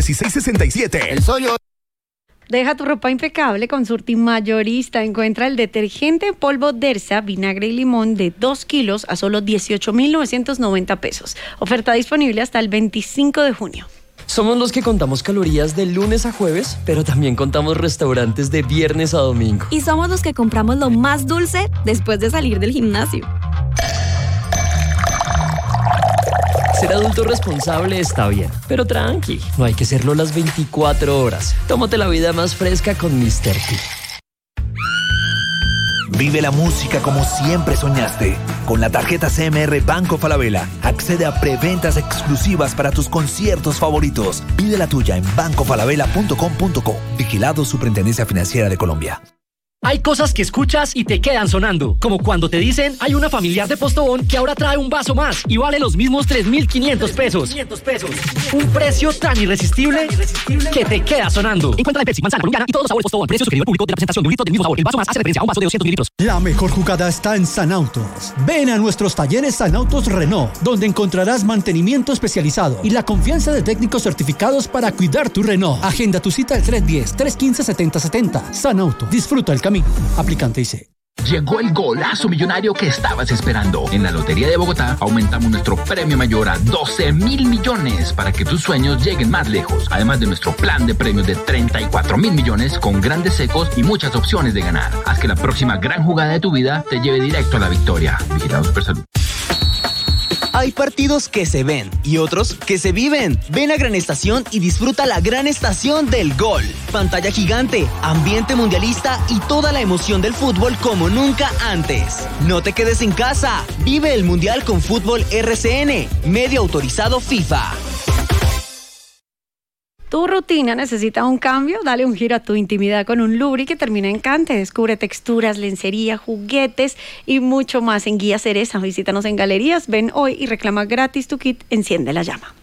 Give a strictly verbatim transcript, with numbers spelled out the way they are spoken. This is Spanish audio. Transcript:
dieciséis sesenta y siete. El Soyo. Deja tu ropa impecable con Surti Mayorista. Encuentra el detergente en polvo Dersa, vinagre y limón de dos kilos a solo dieciocho mil novecientos noventa pesos. Oferta disponible hasta el veinticinco de junio. Somos los que contamos calorías de lunes a jueves, pero también contamos restaurantes de viernes a domingo. Y somos los que compramos lo más dulce después de salir del gimnasio. Ser adulto responsable está bien, pero tranqui, no hay que serlo las veinticuatro horas. Tómate la vida más fresca con míster P. Vive la música como siempre soñaste. Con la tarjeta C M R Banco Falabella, accede a preventas exclusivas para tus conciertos favoritos. Pide la tuya en banco falabella punto com punto co. Vigilado Superintendencia Financiera de Colombia. Hay cosas que escuchas y te quedan sonando, como cuando te dicen hay una familiar de Postobón que ahora trae un vaso más y vale los mismos tres mil quinientos pesos. Un precio tan irresistible que te queda sonando. Encuentra en Pepsi, manzana colombiana y todos los sabores Postobón. Precio sugerido al público de la presentación de un litro del mismo sabor. El vaso más hace referencia a un vaso de doscientos mililitros. La mejor jugada está en Sanautos. Ven a nuestros talleres Sanautos Renault, donde encontrarás mantenimiento especializado y la confianza de técnicos certificados para cuidar tu Renault. Agenda tu cita al tres uno cero, tres uno cinco, siete cero siete cero. Sanauto, disfruta el camino. Aplicante I C. Llegó el golazo millonario que estabas esperando. En la Lotería de Bogotá aumentamos nuestro premio mayor a doce mil millones para que tus sueños lleguen más lejos. Además de nuestro plan de premios de treinta y cuatro mil millones con grandes secos y muchas opciones de ganar. Haz que la próxima gran jugada de tu vida te lleve directo a la victoria. Vigilado Supersalud. Hay partidos que se ven y otros que se viven. Ven a Gran Estación y disfruta la gran estación del gol. Pantalla gigante, ambiente mundialista y toda la emoción del fútbol como nunca antes. No te quedes en casa. Vive el Mundial con Fútbol R C N, medio autorizado FIFA. ¿Tu rutina necesita un cambio? Dale un giro a tu intimidad con un Lubri que termina en Cante. Descubre texturas, lencería, juguetes y mucho más en Guía Cereza. Visítanos en Galerías, ven hoy y reclama gratis tu kit Enciende la Llama.